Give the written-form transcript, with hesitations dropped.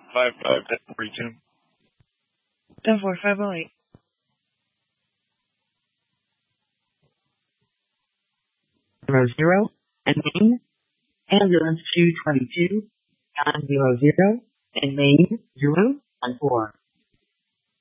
5542. 10508. 00 and Maine, ambulance 222, 900 and Maine 014.